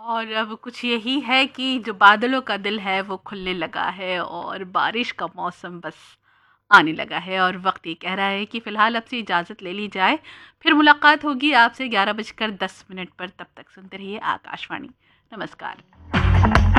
और अब कुछ यही है कि जो बादलों का दिल है वो खुलने लगा है और बारिश का मौसम बस आने लगा है और वक्त ये कह रहा है कि फ़िलहाल अब से इजाज़त ले ली जाए। फिर मुलाकात होगी आपसे 11:10 पर। तब तक सुनते रहिए आकाशवाणी। नमस्कार।